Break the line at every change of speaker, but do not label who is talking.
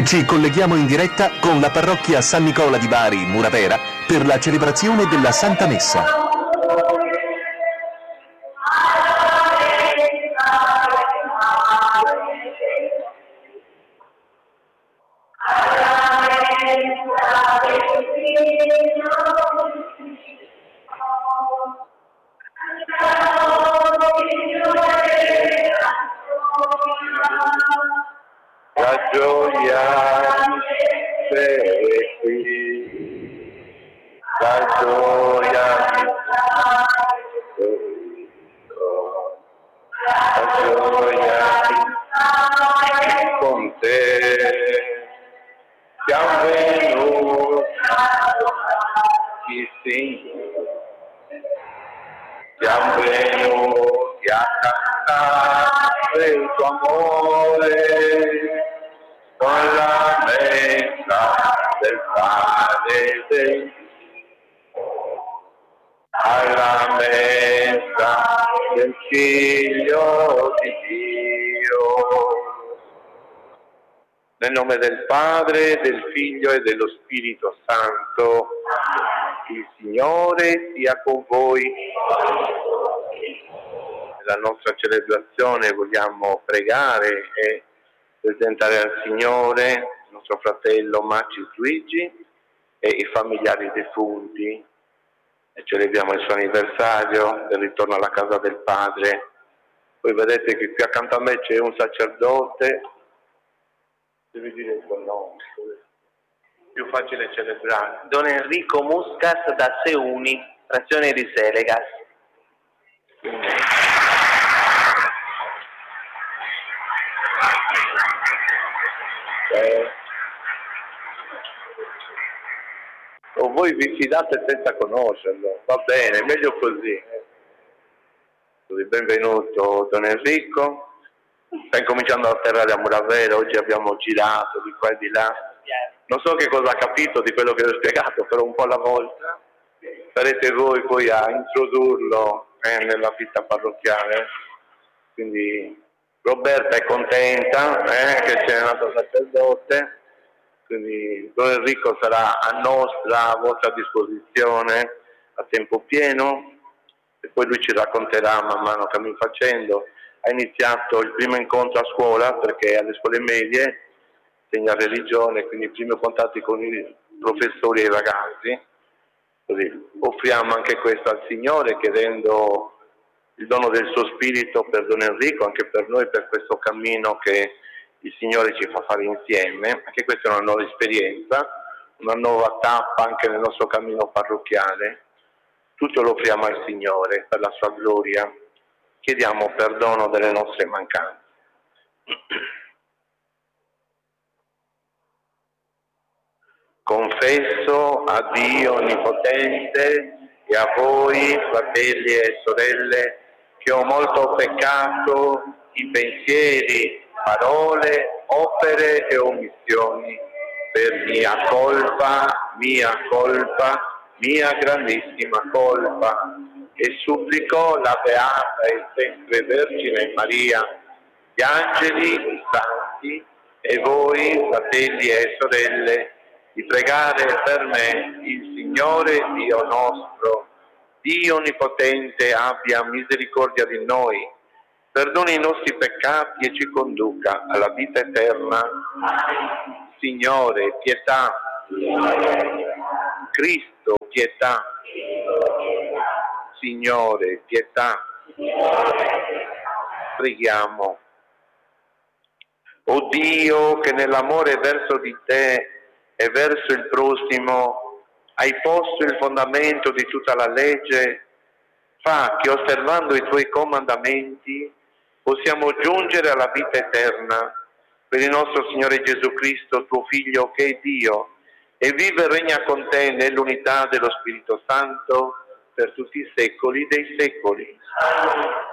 Ci colleghiamo in diretta con la parrocchia San Nicola di Bari, Muravera, per la celebrazione della Santa Messa.
La gioia è qui, la gioia è con te, siamo venuti, Signore, siamo venuti a cantare il tuo amore, con la messa del Padre e del alla messa del Figlio di Dio. Nel nome del Padre, del Figlio e dello Spirito Santo, il Signore sia con voi. Nella nostra celebrazione vogliamo pregare e presentare al Signore il nostro fratello Macis Luigi e i familiari defunti, e celebriamo il suo anniversario del ritorno alla casa del Padre. Voi vedete che qui accanto a me c'è un sacerdote, devi dire il suo nome, più facile celebrare.
Don Enrico Muscas da Seuni, frazione di Selegas.
O voi vi fidate senza conoscerlo, va bene, meglio così. Benvenuto Don Enrico, sta incominciando a atterrare a Muravera, oggi abbiamo girato di qua e di là, non so che cosa ha capito di quello che ho spiegato, però un po' alla volta sarete voi poi a introdurlo nella vita parrocchiale, quindi Roberta è contenta che c'è nato sacerdote. Quindi Don Enrico sarà a vostra disposizione a tempo pieno e poi lui ci racconterà man mano cammin facendo. Ha iniziato il primo incontro a scuola perché alle scuole medie insegna religione, quindi i primi contatti con i professori e i ragazzi. Così offriamo anche questo al Signore chiedendo il dono del suo spirito per Don Enrico, anche per noi, per questo cammino che il Signore ci fa fare insieme. Anche questa è una nuova esperienza, una nuova tappa anche nel nostro cammino parrocchiale. Tutto lo offriamo al Signore per la sua gloria. Chiediamo perdono delle nostre mancanze. Confesso a Dio Onnipotente e a voi, fratelli e sorelle, che ho molto peccato in pensieri, parole, opere e omissioni, per mia colpa, mia grandissima colpa, e supplico la Beata e sempre Vergine Maria, gli angeli, i santi e voi, fratelli e sorelle, di pregare per me il Signore Dio nostro. Dio Onnipotente abbia misericordia di noi, perdoni i nostri peccati e ci conduca alla vita eterna. Signore, pietà. Cristo, pietà. Signore, pietà. Preghiamo. O Dio, che nell'amore verso di te e verso il prossimo hai posto il fondamento di tutta la legge, fa che osservando i tuoi comandamenti possiamo giungere alla vita eterna per il nostro Signore Gesù Cristo, tuo Figlio, che è Dio, e vive e regna con te nell'unità dello Spirito Santo per tutti i secoli dei secoli.